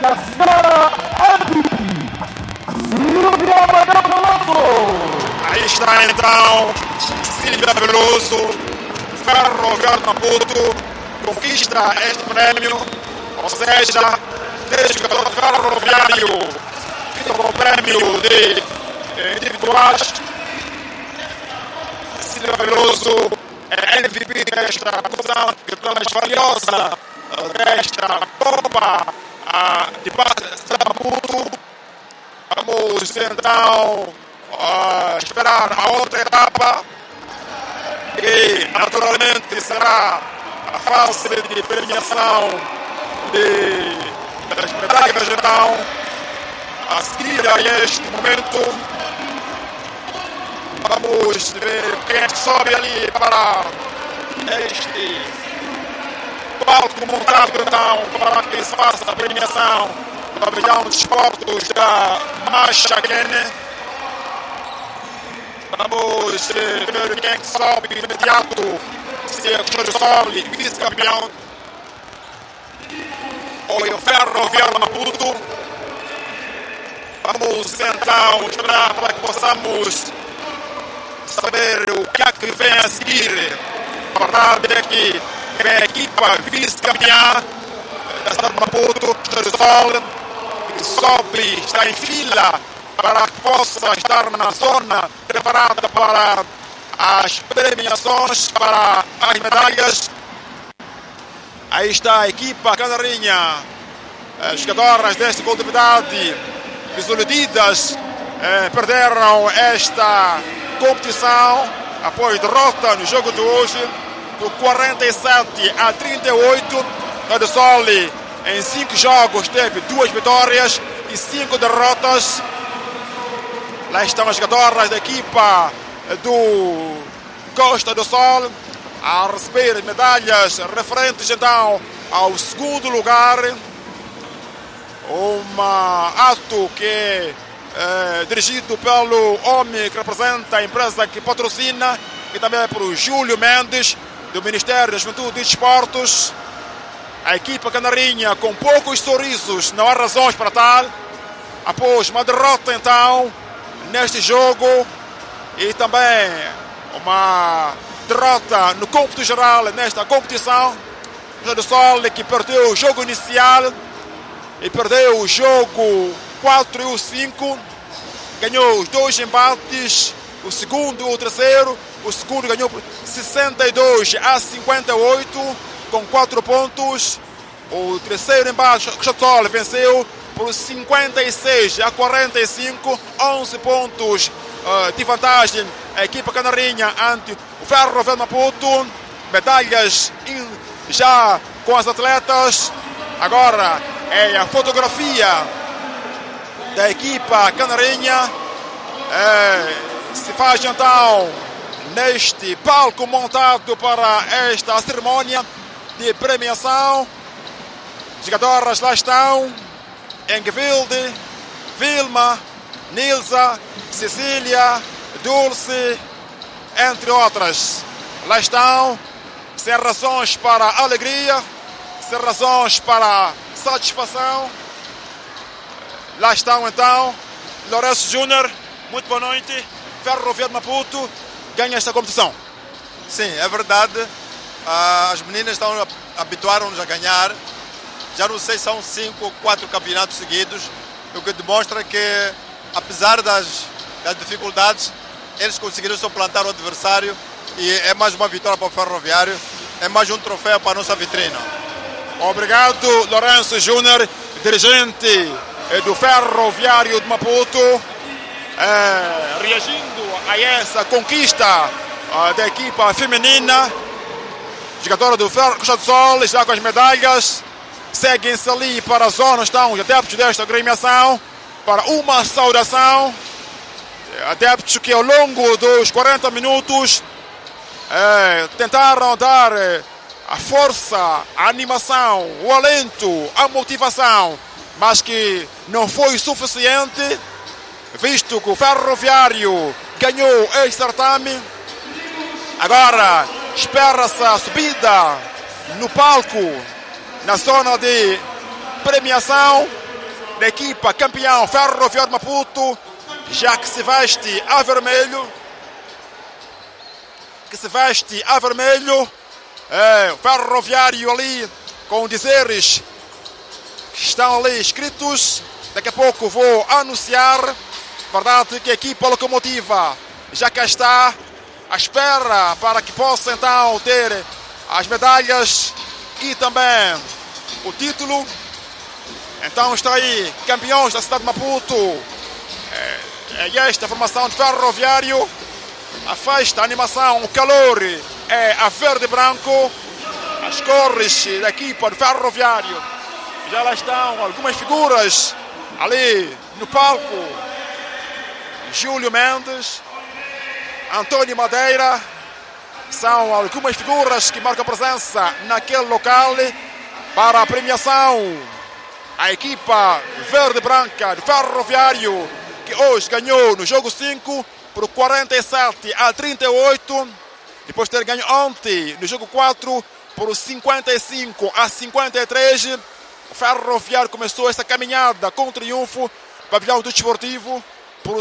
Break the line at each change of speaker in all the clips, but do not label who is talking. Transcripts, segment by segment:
Aí está então Silvia Veloso, Ferroviário de Maputo, conquista este prêmio, ou seja, desde que o Ferroviário fica com o prêmio de individuais, Silvia Veloso é MVP desta competição, que é a mais valiosa desta Copa de Maputo. Vamos então esperar a outra etapa, que naturalmente será a fase de premiação das medalhas. Então, a seguir a este momento, vamos ver quem é que sobe ali para este palco montado então para que se faça a premiação do pavilhão de esportes da Machakene. Vamos ver quem é que sobe imediato, se é o Sol, vice-campeão, ou o Ferroviário de Maputo. Vamos então esperar para que possamos saber o que é que vem a seguir. A verdade é que vem a equipa vice-campeã da cidade de Maputo, o Sol, que sobe, está em fila para que possa estar na zona preparada para as premiações, para as medalhas. Aí está a equipa canarinha, as jogadoras desta coletividade desiludidas, perderam esta competição após derrota no jogo de hoje por 47-38. O Sol em 5 jogos teve 2 vitórias e 5 derrotas. Lá estão as jogadoras da equipa do Costa do Sol a receber medalhas referentes então ao segundo lugar. Ato que é dirigido pelo homem que representa a empresa que patrocina, e também por Júlio Mendes, do Ministério da Juventude e Desportos. A equipa canarinha com poucos sorrisos, não há razões para tal, após uma derrota então neste jogo e também uma derrota no cômputo geral nesta competição. O do Sol que perdeu o jogo inicial e perdeu o jogo 4 e o 5, ganhou os 2 embates, o segundo e o terceiro. O segundo ganhou por 62-58 com 4 pontos. O terceiro embate, o Sol venceu por 56-45, 11 pontos de vantagem a equipa canarinha ante o Ferroviário de Maputo. Medalhas já com as atletas. Agora é a fotografia da equipa canarinha. Se faz então neste palco montado para esta cerimônia de premiação. As jogadoras lá estão: Engvilde, Vilma, Nilza, Cecília, Dulce, entre outras. Lá estão, sem razões para alegria, sem razões para satisfação. Lá estão então Lourenço Júnior, muito boa noite. Ferroviário de Maputo ganha esta competição.
Sim, é verdade. As meninas habituaram-nos a ganhar. Já não sei se são 5 ou 4 campeonatos seguidos, o que demonstra que, apesar das dificuldades, eles conseguiram suplantar o adversário e é mais uma vitória para o Ferroviário, é mais um troféu para a nossa vitrine.
Obrigado, Lourenço Júnior, dirigente do Ferroviário de Maputo, reagindo a essa conquista da equipa feminina. Jogadora do Costa do Sol está com as medalhas. Seguem-se ali para a zona, estão os adeptos desta agremiação para uma saudação. Adeptos que ao longo dos 40 minutos tentaram dar a força, a animação, o alento, a motivação, mas que não foi suficiente, visto que o Ferroviário ganhou este certame. Agora espera-se a subida no palco, na zona de premiação, da equipa campeão Ferroviário Maputo, já que se veste a vermelho. O Ferroviário ali com dizeres estão ali escritos. Daqui a pouco vou anunciar. Verdade que a equipa locomotiva já cá está à espera para que possa então ter as medalhas e também o título. Então está aí, campeões da cidade de Maputo. É esta a formação de Ferroviário. A festa, a animação, o calor é a verde e branco. As cores da equipa do Ferroviário. Já lá estão algumas figuras ali no palco. Júlio Mendes, Antônio Madeira. São algumas figuras que marcam presença naquele local para a premiação. A equipa verde e branca do Ferroviário, que hoje ganhou no jogo 5 por 47-38, depois de ter ganho ontem no jogo 4 por 55-53. O Ferroviário começou essa caminhada com triunfo no pavilhão do Desportivo por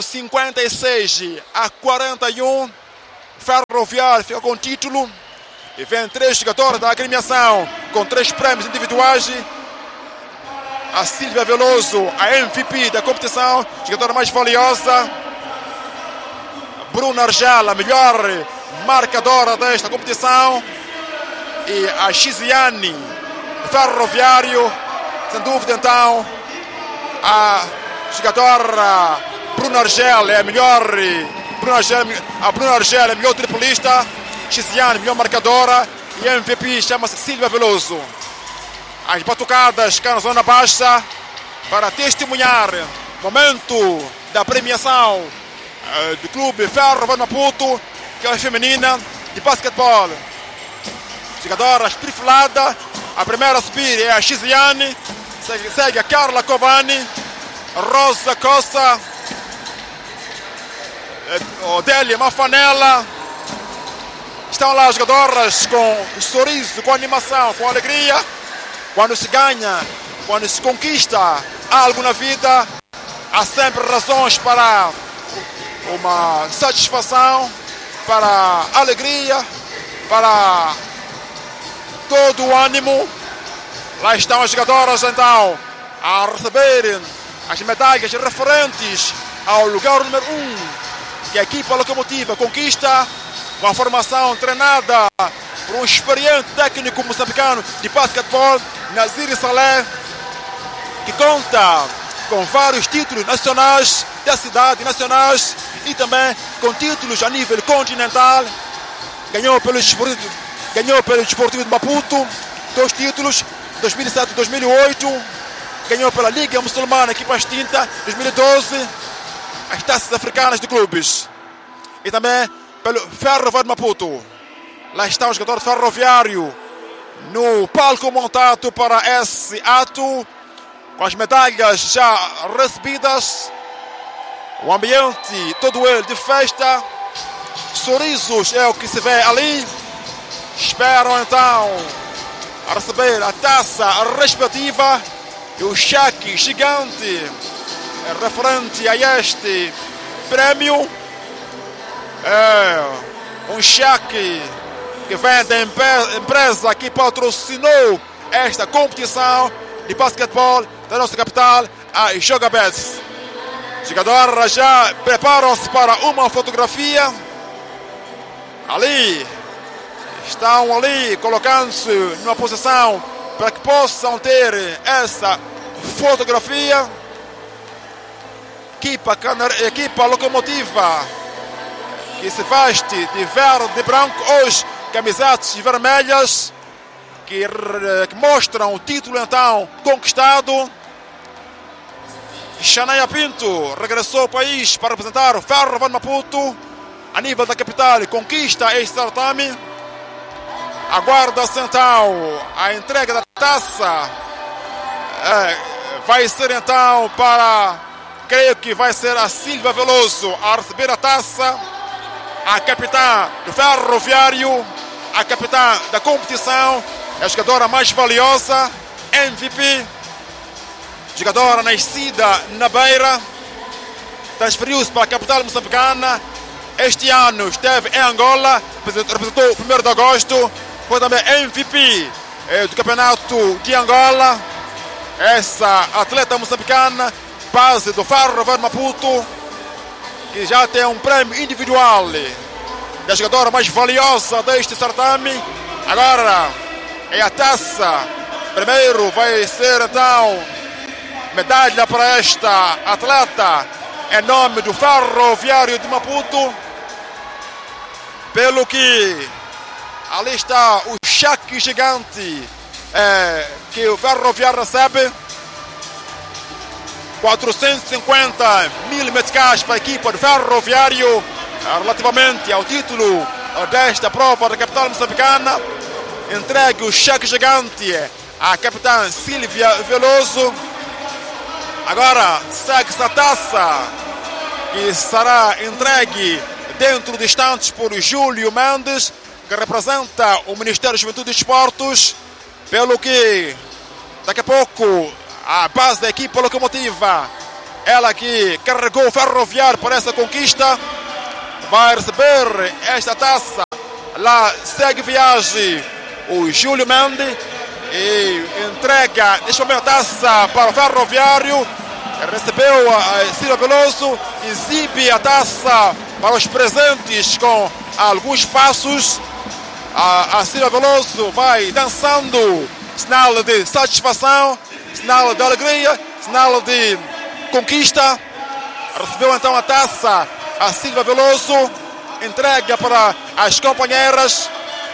56-41. O Ferroviário fica com o título e vem 3 jogadores da agremiação com 3 prémios individuais. A Silvia Veloso, a MVP da competição, jogadora mais valiosa. Bruna Argel, a melhor marcadora desta competição. E a Xiziane Ferroviário, sem dúvida então, a jogadora Bruna Argel é a melhor. A Bruna Argel é a melhor triplista. Xiziane, melhor marcadora. E a MVP chama-se Silvia Veloso. As batucadas cá na zona baixa para testemunhar o momento da premiação do clube Ferroviário Maputo, que é feminina de basquetebol. Jogadoras perfilada. A primeira a subir é a Xiziane. Segue a Carla Covani, Rosa Costa, Odélia Mafanella. Estão lá as jogadoras com sorriso, com animação, com alegria. Quando se ganha, quando se conquista algo na vida, há sempre razões para uma satisfação, para alegria, para todo o ânimo. Lá estão as jogadoras então a receberem as medalhas referentes ao lugar número 1 que a equipa locomotiva conquista. Uma formação treinada por um experiente técnico moçambicano de basquetebol, Nazir Saleh, que conta com vários títulos nacionais da cidade, nacionais e também com títulos a nível continental. Ganhou pelo Desportivo de Maputo 2 títulos, 2007 e 2008. Ganhou pela Liga Muçulmana, equipa extinta, 2012. As taças africanas de clubes. E também pelo Ferroviário Maputo. Lá está o jogador Ferroviário no palco montado para esse ato, com as medalhas já recebidas. O ambiente todo ele de festa. Sorrisos é o que se vê ali. Esperam então a receber a taça respectiva e o cheque gigante referente a este prémio. É um cheque que vem da empresa que patrocinou esta competição de basquetebol da nossa capital, a Jogabets. Jogadoras já preparam-se para uma fotografia. Ali estão ali colocando-se numa posição para que possam ter essa fotografia. Equipa locomotiva que se veste de verde e branco hoje, camisetas vermelhas que mostram o título então conquistado. Xanaia Pinto regressou ao país para representar o Ferroviário Maputo a nível da capital e conquista este certame. Aguarda-se então a entrega da taça. Vai ser então para, creio que vai ser a Silvia Veloso a receber a taça. A capitã do Ferroviário, a capitã da competição, a jogadora mais valiosa, MVP. jogadora nascida na Beira, transferiu-se para a capital moçambicana. Este ano esteve em Angola, representou o 1º de agosto, foi também MVP do campeonato de Angola. Essa atleta moçambicana, base do Ferroviário Maputo, que já tem um prêmio individual da jogadora mais valiosa deste certame. Agora é a taça. Primeiro vai ser então medalha para esta atleta em nome do Ferroviário de Maputo. Pelo que ali está o cheque gigante que o Ferroviário recebe. 450 mil meticais para a equipa do Ferroviário relativamente ao título desta prova da capital moçambicana. Entregue o cheque gigante à capitã Silvia Veloso. Agora segue-se a taça, que será entregue dentro de instantes por Júlio Mendes, que representa o Ministério da Juventude e Desportos. Pelo que daqui a pouco a base da equipa locomotiva, ela que carregou o Ferroviário para essa conquista, vai receber esta taça. Lá segue viagem o Júlio Mendes e entrega neste momento a taça para o Ferroviário. Recebeu a Silvia Veloso, exibe a taça para os presentes com alguns passos. A Silvia Veloso vai dançando, sinal de satisfação, sinal de alegria, sinal de conquista. Recebeu então a taça a Silvia Veloso, entrega para as companheiras.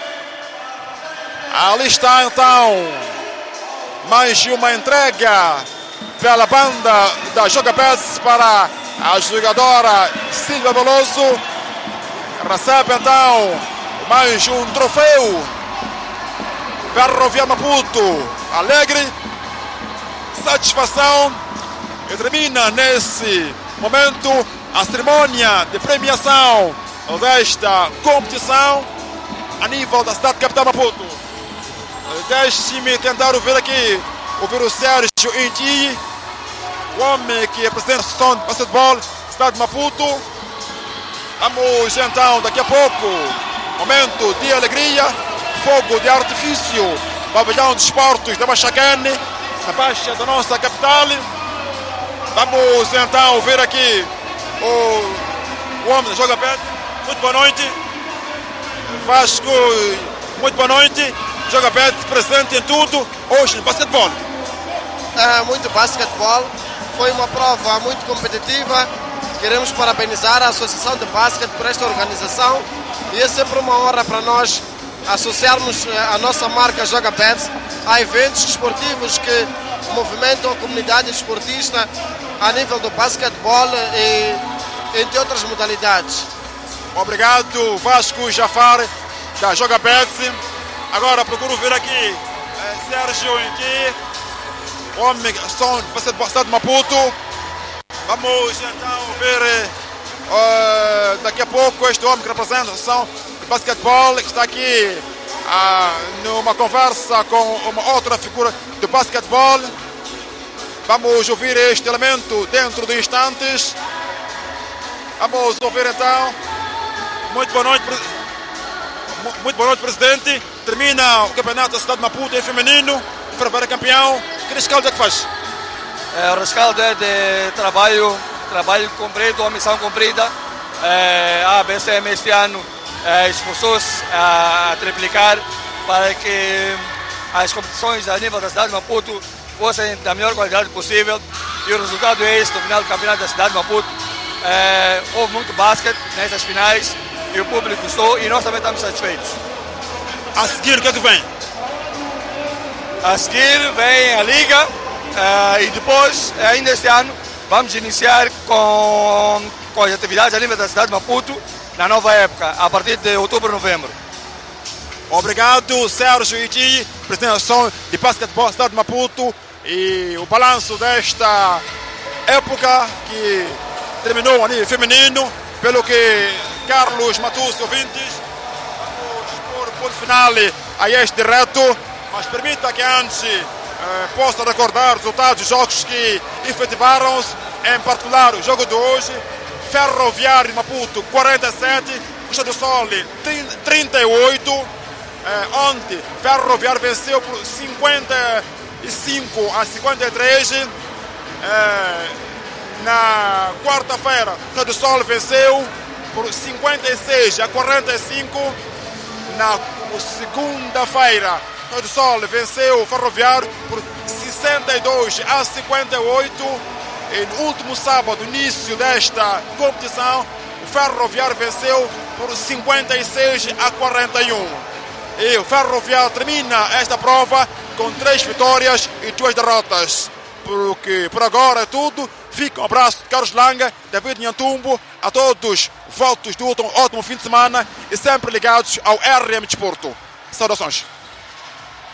Ali está então mais uma entrega pela banda da Joga Bets para a jogadora Silvia Veloso. Recebe então mais um troféu. Ferroviário Maputo, alegre, satisfação. E termina nesse momento a cerimônia de premiação desta competição a nível da cidade de capital Maputo. Deixe-me tentar ouvir aqui o Sérgio Inti, o homem que representa a Associação de Basquetebol da cidade de Maputo. Vamos então daqui a pouco, momento de alegria, fogo de artifício, pavilhão de esportes da Machacane, na baixa da nossa capital. Vamos então ver aqui o homem da Joga Bet. Muito boa noite, Vasco, muito boa noite. Joga Bet presente em tudo hoje no basquetebol.
Muito basquetebol, foi uma prova muito competitiva. Queremos parabenizar a Associação de Basquete por esta organização e é sempre uma honra para nós associarmos a nossa marca Joga Bet a eventos esportivos que movimentam a comunidade esportista a nível do basquetebol e entre outras modalidades.
Obrigado, Vasco Jafar da Joga Bet. Agora procuro ver aqui Sérgio Inti, homem que são do basquetebol do estado de Maputo. Vamos então ver daqui a pouco este homem que representa a Associação de Basquetebol, que está aqui numa conversa com uma outra figura do basquetebol. Vamos ouvir este elemento dentro de instantes. Vamos ouvir então. Muito boa noite, presidente. Termina o campeonato da cidade de Maputo em feminino. O Ferroviário campeão. Que rescaldo é que faz?
O rescaldo é de trabalho cumprido, a missão cumprida. A BCM este ano esforçou-se a triplicar para que as competições a nível da cidade de Maputo fossem da melhor qualidade possível. E o resultado é este, no final do campeonato da cidade de Maputo. Houve muito basquete nessas finais e o público gostou e nós também estamos satisfeitos.
A seguir, o que é que vem?
A seguir vem a Liga e depois, ainda este ano, vamos iniciar com as atividades a nível da cidade de Maputo na nova época, a partir de outubro, novembro.
Obrigado, Sérgio Iti, presidente da Associação de Basquetebol da cidade de Maputo, e o balanço desta época que terminou a nível feminino, pelo que Carlos Matus, ouvintes, vamos pôr ponto final a este reto, mas permita que antes posso recordar os resultados dos jogos que efetivaram-se, em particular o jogo de hoje, Ferroviário de Maputo 47, Costa do Sol 38. Ontem Ferroviário venceu por 55-53. Na quarta-feira Costa do Sol venceu por 56-45. Na segunda-feira Costa do Sol venceu o Ferroviário por 62-58. E no último sábado, início desta competição, o Ferroviário venceu por 56-41. E o Ferroviário termina esta prova com 3 vitórias e 2 derrotas. Porque por agora é tudo. Fica um abraço de Carlos Langa, David Nhantumbo, a todos votos do ótimo fim de semana e sempre ligados ao RM Desporto. Saudações.